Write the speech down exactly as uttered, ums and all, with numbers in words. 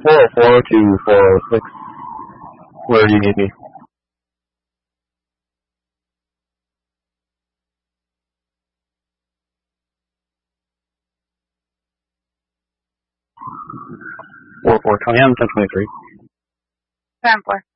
four oh four to four oh six. Where do you need me? four oh four, I am ten twenty-three. ten four.